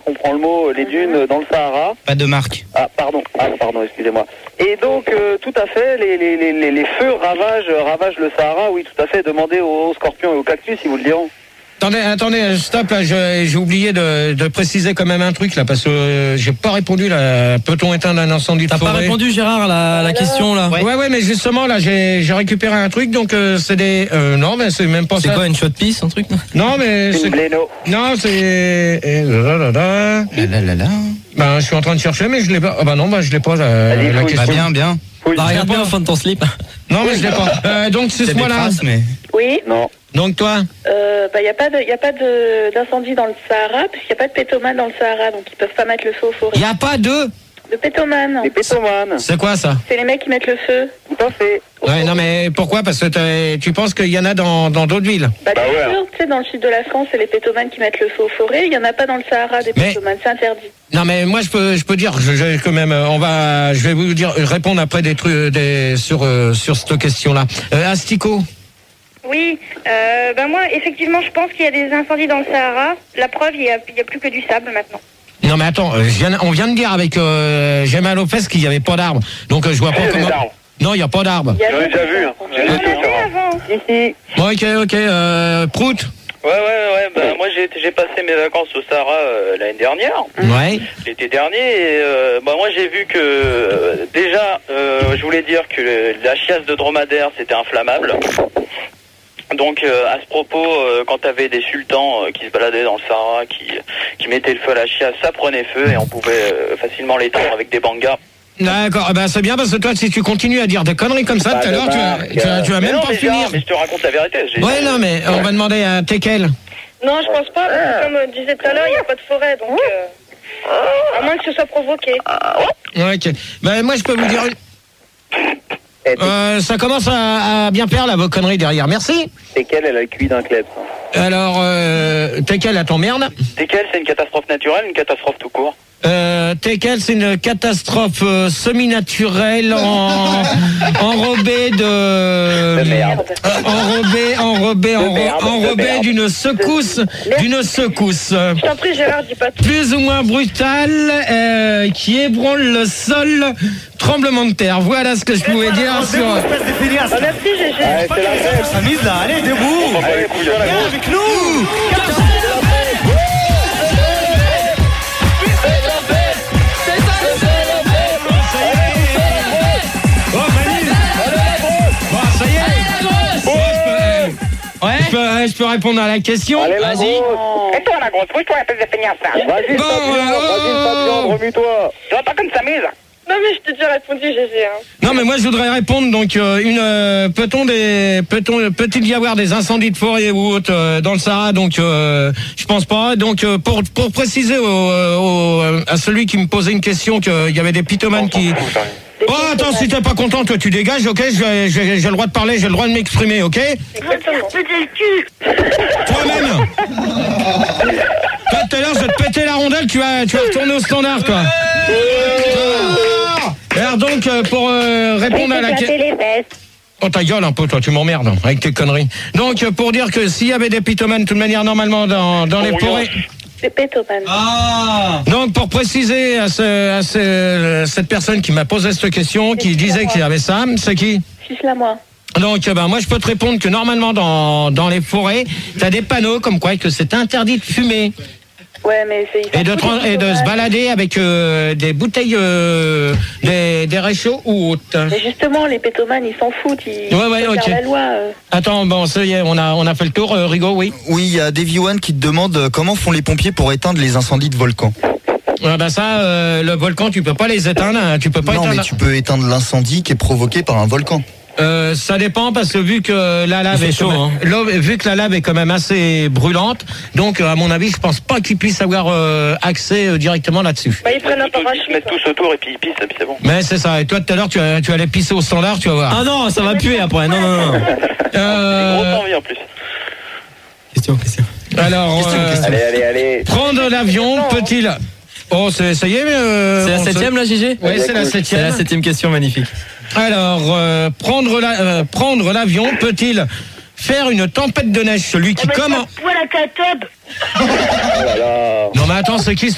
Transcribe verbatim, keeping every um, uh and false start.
comprend le mot, les dunes dans le Sahara. Pas de marque. Ah, pardon, ah, pardon, excusez-moi. Et donc, euh, tout à fait, les, les, les, les feux ravagent, ravagent le Sahara, oui, tout à fait. Demandez aux scorpions et aux cactus, ils vous le diront. Attendez, attendez, stop, là, je- j'ai oublié de, de préciser quand même un truc, là, parce que euh, j'ai pas répondu, là. Peut-on éteindre un incendie de T'as forêt? pas répondu, Gérard, à la, à la question, là? Ouais, ouais, mais justement, là, j'ai j'ai récupéré un truc, donc euh, c'est des... Euh, non, mais c'est même pas C'est ça. quoi, une shot piece, un truc? Non, mais Une c'est... bléno. Non, c'est... eh, là, là, là. Là, là, là. Ben, je suis en train de chercher, mais je l'ai pas. Ah bah non, bah je l'ai pas, la, Allez, la fouille. question. Bah, bien, bien. Oui, Bah, regarde pas. bien au fond de ton slip. Non, mais je l'ai pas. Euh, donc, c'est Il y a ce des mois-là. traces, mais. Oui, non. Donc, toi euh, bah, il n'y a pas de- y a pas de- d'incendie dans le Sahara, puisqu'il n'y a pas de pétomanes dans le Sahara, donc ils peuvent pas mettre le feu aux forêts. Il n'y a pas de... De pétomanes, Les pétomanes, C'est quoi, ça? c'est les mecs qui mettent le feu. tout à fait. Ouais, non, mais pourquoi? Parce que t'as- tu penses qu'il y en a dans dans d'autres villes. Bah, Bah bien ouais. sûr, tu sais, dans le sud de la France, c'est les pétomanes qui mettent le feu aux forêts. Il n'y en a pas dans le Sahara des Mais- pétomanes, c'est interdit. Non, mais moi, je peux je peux dire, je, je- quand même, euh, on va... Je vais vous dire, répondre après des trucs des, sur, euh, sur cette question-là. Euh, Astico? Oui, euh, ben moi, effectivement, je pense qu'il y a des incendies dans le Sahara. La preuve, il n'y a, il y a plus que du sable maintenant. Non, mais attends, euh, je viens- on vient de dire avec euh, Gemma Lopez qu'il n'y avait pas d'arbres. Donc, euh, je vois pas Il y a comment... des arbres. Non, il n'y a pas d'arbres. Il y a J'en ai des déjà vu, hein. incendies. J'ai Il y en vu avait ça. avant. Ici. Bon, ok, ok. Euh, Prout? Ouais, ouais, ouais. Bah, moi, j'ai, j'ai passé mes vacances au Sahara euh, l'année dernière, Ouais. l'été dernier. Et, euh, bah, moi, j'ai vu que euh, déjà, euh, je voulais dire que le- la chiasse de dromadaire, c'était inflammable. Donc, euh, à ce propos, euh, quand t'avais des sultans euh, qui se baladaient dans le Sahara, qui, qui mettaient le feu à la chiasse, ça prenait feu et on pouvait euh, facilement l'éteindre avec des bangas. D'accord, ben c'est bien parce que toi, si tu continues à dire des conneries comme ça Pas tout à de l'heure, tu vas, marque. tu vas, tu vas Mais même non, pas mais, finir. Gérard, mais je te raconte la vérité. J'ai- Ouais, non, mais on va demander à Tekel. Non, je pense pas, parce que comme je disais tout à l'heure, il n'y a pas de forêt, donc... euh, à moins que ce soit provoqué. Ouais, ok. Ben moi, je peux vous dire. Et Euh, ça commence à, à bien faire là, vos conneries derrière. Merci. c'est qu'elle, elle a le cuit d'un club. Alors, euh, Tekel, à ton merde. Tekel, c'est une catastrophe naturelle, une catastrophe tout court. Euh, Tekel, c'est une catastrophe euh, semi-naturelle en, enrobée de. De merde. Euh, enrobée, enrobée, De enro- merde, de enrobée merde. d'une secousse, d'une secousse. euh, Je t'en prie, Gérard, dis pas tout. plus ou moins brutale, euh, qui ébranle le sol, tremblement de terre. Voilà ce que je pouvais dire sur... Ah, merci, Gégé. Ouais, c'est la fête. S'amuse là, allez, debout. Allez, couille, la Viens grosse. avec nous. Oh, Manu. Bon, ça y est. Ouais, je peux, euh, je peux répondre à la question. Allez, la Vas-y. grosse. Et toi, la grosse, bouge-toi, espèce de feignasse, là. Vas-y, Bon, Fabian, euh, vas-y, oh. Fabian, remue-toi. Tu vois pas comme ça mise? Non, mais je t'ai déjà répondu, Gégé. Hein. Non, mais moi je voudrais répondre. Donc, euh, une euh, peut-on des peut-on peut-il y avoir des incendies de forêt ou autre euh, dans le Sahara? Donc, euh, je pense pas. Donc, euh, pour pour préciser au, au, à celui qui me posait une question qu'il y avait des pitomanes qui. Oh, attends, si t'es pas content, toi tu dégages, ok? J'ai j'ai- j'ai le droit de parler, j'ai le droit de m'exprimer, ok? Exactement. Toi-même. Toi, tout à l'heure, je vais te péter la rondelle, tu vas, tu vas retourner au standard, toi. Alors donc, euh, pour euh, répondre à la question... les fesses. Oh, ta gueule un peu, toi, tu m'emmerdes avec tes conneries. Donc, euh, pour dire que s'il y avait des pitomanes, de toute manière, normalement, dans, dans les forêts... C'est pétomanes. Ah. Donc, pour préciser à, ce, à ce, cette personne qui m'a posé cette question, qui disait qu'il y avait ça, c'est qui? Fils la moi. Donc, euh, ben, moi, je peux te répondre que normalement, dans, dans les forêts, t'as des panneaux comme quoi que c'est interdit de fumer Ouais, mais c'est... ils et de, s'en foutent, tra- les et de se pétomanes. balader avec euh, des bouteilles, euh, des, des réchauds ou autres. Mais justement, les pétomanes, ils s'en foutent. Ils Ouais, ouais, ils ok. regardent la loi. euh. Attends, bon, ça y est, on a, on a fait le tour, euh, Rigaud, oui. Oui, il y a Davy One qui te demande euh, comment font les pompiers pour éteindre les incendies de volcans. Ouais, bah ça, euh, le volcan, tu peux pas les éteindre, hein, tu peux pas Non, éteindre. mais tu peux éteindre l'incendie qui est provoqué par un volcan. Euh, ça dépend parce que vu que la lave Il fait est chaud, quand même- hein. l'eau- vu que la lave est quand même assez brûlante, donc euh, à mon avis, je pense pas qu'ils puissent avoir euh, accès euh, directement là-dessus. Bah, ils prennent un Ils se parachute. mettent tous autour et puis ils pissent et puis c'est bon. Mais c'est ça. Et toi, tout à l'heure, tu, as- tu allais pisser au standard, tu vas voir. Ah non, ça va puer après. Non, non, non. Euh, Grosse envie en plus. Question, question. alors, Question, euh, question. Allez, allez, allez. prendre l'avion peut-il... Oh, c'est, ça y est, euh, C'est la on se- septième là, Gégé? Oui, c'est la C'est septième. la septième question, magnifique. Alors, euh, prendre, la, euh, prendre l'avion peut-il faire une tempête de neige? Celui qui Mais comment... ça poil à ta tube. Oh là là. Non mais attends, c'est qui